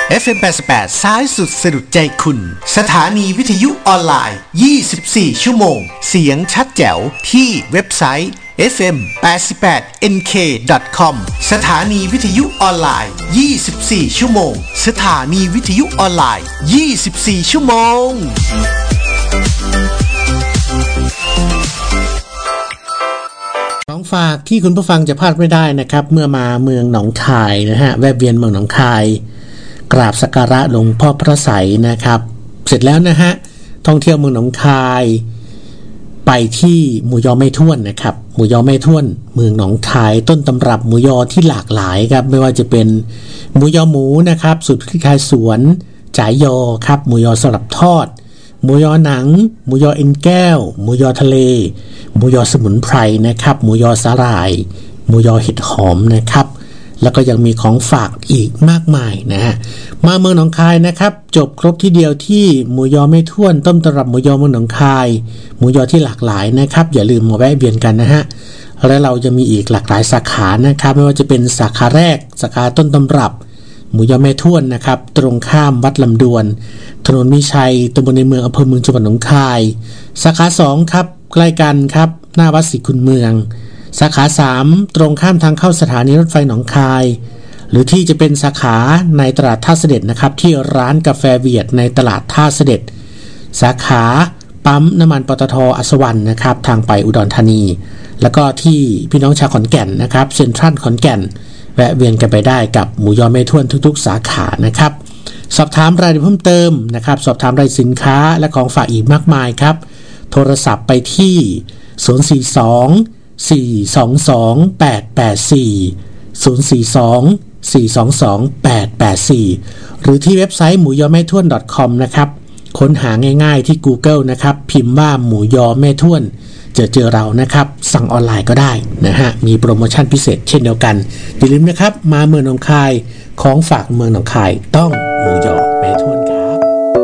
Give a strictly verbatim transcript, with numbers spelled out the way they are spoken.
เอฟ เอ็ม แปดสิบแปดซ้ายสุดสะดุดใจคุณสถานีวิทยุออนไลน์ยี่สิบสี่ชั่วโมงเสียงชัดแจ๋วที่เว็บไซต์ เอฟ เอ็ม แปดสิบแปด เอ็น เค ดอท คอม สถานีวิทยุออนไลน์ยี่สิบสี่ชั่วโมงสถานีวิทยุออนไลน์ยี่สิบสี่ชั่วโมงของฝากที่คุณผู้ฟังจะพลาดไม่ได้นะครับเมื่อมาเมืองหนองคายนะฮะแวะเวียนเมืองหนองคายกราบสักการะหลวงพ่อพระไสยนะครับเสร็จแล้วนะฮะท่องเที่ยวเมืองหนองคายไปที่หมูยอแม่ท้วนนะครับหมูยอแม่ท้วนเมืองหนองคายต้นตำรับหมูยอที่หลากหลายครับไม่ว่าจะเป็นหมูยอหมูนะครับสูตรพริกไทยสวนจ่ายยอครับหมูยอสลับทอดหมูยอหนังหมูยอเอ็นแก้วหมูยอทะเลหมูยอสมุนไพรนะครับหมูยอสาหร่ายหมูยอเห็ดหอมนะครับแล้วก็ยังมีของฝากอีกมากมายนะฮะมาเมืองหนองคายนะครับจบครบที่เดียวที่หมูยอแม่ท้วนต้มตำรับหมูยอเมืองหนองคายหมูยอที่หลากหลายนะครับอย่าลืมมาแวะเวียนกันนะฮะและเราจะมีอีกหลากหลายสาขานะครับไม่ว่าจะเป็นสาขาแรกสาขาต้นตำรับหมูยอแม่ท้วนนะครับตรงข้ามวัดลำดวนถนนมิชัยตำบลในเมืองอำเภอเมืองจังหวัดหนองคายสาขาสองครับใกล้กันครับหน้าวัดศรีคุณเมืองสาขาสามตรงข้ามทางเข้าสถานีรถไฟหนองคายหรือที่จะเป็นสาขาในตลาดท่าเสด็จนะครับที่ร้านกาแฟเวียดในตลาดท่าเสด็จสาขาปั๊มน้ำมันปตท.อัศวรรณนะครับทางไปอุดรธานีแล้วก็ที่พี่น้องชาวขอนแก่นนะครับเซ็นทรัลขอนแก่นแวะเวียนกันไปได้กับหมูยอแม่ท้วนทุกๆสาขานะครับสอบถามรายละเอียดเพิ่มเติมนะครับสอบถามรายสินค้าและของฝากอีกมากมายครับโทรศัพท์ไปที่ศูนย์ สี่ สอง สี่ สอง สอง แปด แปด สี่ ศูนย์ สี่ สอง สี่ สอง สอง แปด แปด สี่หรือที่เว็บไซต์หมูยอแม่ท้วน .com นะครับค้นหาง่ายๆที่ Google นะครับพิมพ์ว่าหมูยอแม่ท้วนเจอเจอเรานะครับสั่งออนไลน์ก็ได้นะฮะมีโปรโมชั่นพิเศษเช่นเดียวกันอย่าลืมนะครับมาเมืองหนองคายของฝากเมืองหนองคายต้อง